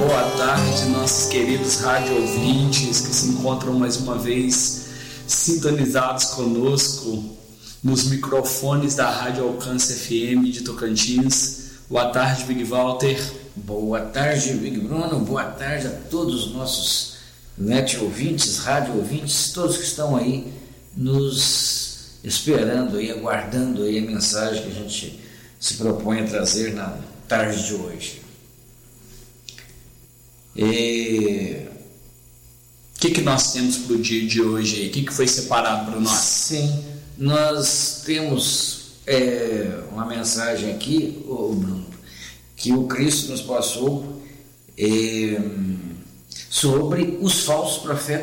Boa tarde, nossos queridos rádio ouvintes que se encontram mais uma vez sintonizados conosco nos microfones da Rádio Alcance FM de Tocantins. Boa tarde, Big Walter. Boa tarde, Big Bruno. Boa tarde a todos os nossos net ouvintes, rádio ouvintes, todos que estão aí nos esperando aí, aguardando aí a mensagem que a gente se propõe a trazer na tarde de hoje. O que nós temos para o dia de hoje? O que foi separado para nós? Sim, nós temos uma mensagem aqui, Bruno, que o Cristo nos passou sobre os falsos profetas